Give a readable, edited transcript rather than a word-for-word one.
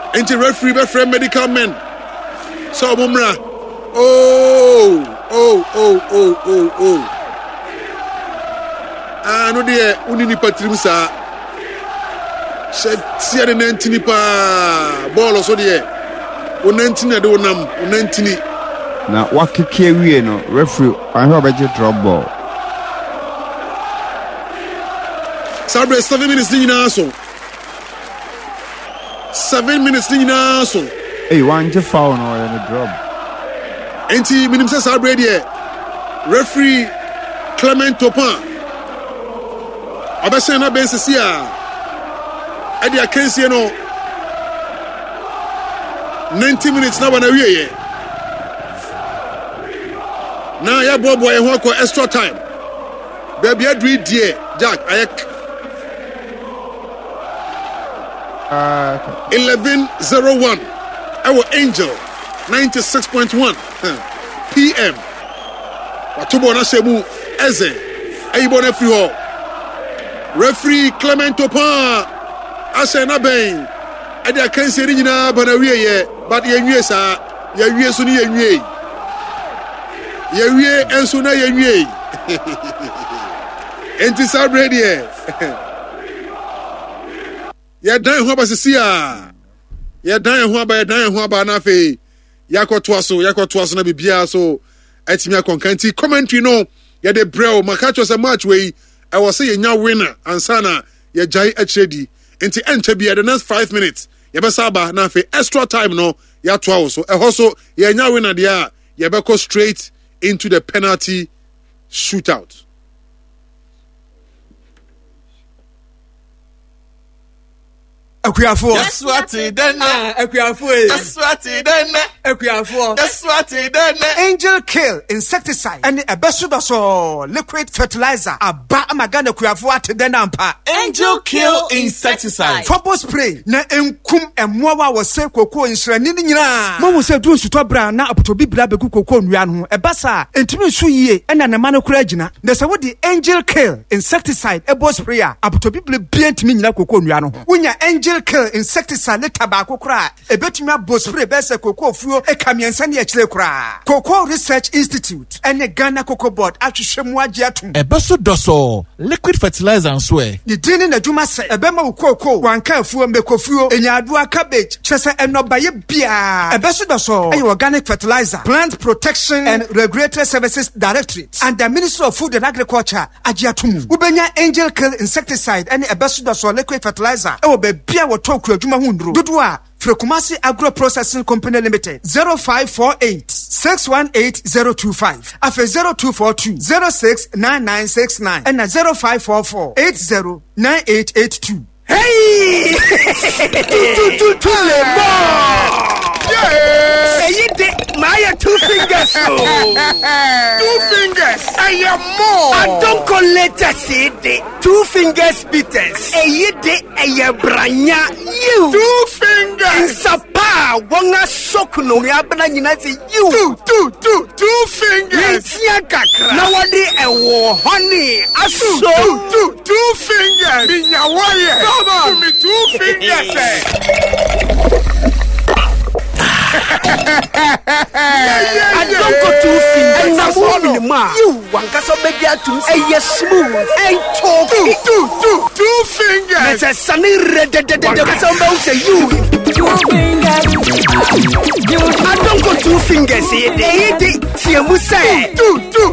Enti referee be frame medical men. So Mumra. Oh. No de unini patrim sa. Sia de 19 pa ball so de. O 19 de onam, o 19. Na wakeke wie no referee an ho beje drop ball. Sabre 7 minutes ni na so. 7 minutes ni na so. Hey, one je foul no in the drop. Enti minim se Sabre de referee Clement Topin. Abese na bensisi a ade akansie no 90 minutes na wana wiye na ya bobo ye ho akọ extra time baby adri die Jack ayek 11:01 our Angel 96.1 PM watobo na shemu eze ayibo na free ho referee Clement Topin asena ben ade akansie ni nyina bana wiye but ye nwie sa ye wie so ni ye nwie ye wie enso na ye nwie enti Sabre de ye dan ho abasisi a ye dan ho aba na fe yakoto so na bibia so atimi akonkanti commentary no ye de brel makacho se match we I was say nya winner ansana ye jai echedi enti enche bia the next 5 minutes ye be saba na fe extra time no ya to so eho so ye nya winner dia ye be go straight into the penalty shootout. Akuafo. That's what it done. Akuafo. That's what it done. Akuafo. That's what it done. Angel Kill insecticide and a besudaso liquid fertilizer. Aba amagana akuafo atede na mpa. Angel Kill insecticide. Trouble spray na enkum emmoa wa se koko nsrani ni nyina. Mo wo se du nsuto bra na apotobi bra begu koko nwia no. Ebasa entimi nsu yie ena ne ma no kura agina. Na se wo di Angel Kill insecticide ebo spray a apotobi bra bia ntimi nyina koko nwia no. Wonya Angel Kill insecticide le tabako kura ebetumi abospray bese koko fuo ekamiensa ne akire kura. Cocoa Research Institute and the Ghana Cocoa Board atwehwemu agye atom. Ebeso doso liquid fertilizer nso e. Di dini na dwuma se ebema wo cocoa wanka afuo mekofuo enyaadua cabbage chese enobaye bia. Ebeso doso ayi organic fertilizer Plant Protection and Regulatory Services Directorate and the Ministry of Food and Agriculture agye atom. Ubenya Angel Kill insecticide and ebeso doso liquid fertilizer e wo be bia wo toku adwuma hundro dodo a Frekumasi Agro Processing Company Limited 0548 618025 afe 0242 069969 and 0544 809882. Hey! Two my 2 fingers. 2 fingers. I am more. I don't call letter CD. 2 fingers bitters. A branya. You. 2 fingers. Sapa. Wanga sokuno. Yabana yinati. You. 2 fingers. Nowadi ewo honey. Aso. 2 fingers. Minya wire. Come on. Me 2 fingers. I don't go 2 fingers. You want to baby to say yes smooth. I talk 2 fingers. It's a sunny red. You 2 fingers. I don't go 2 fingers. 2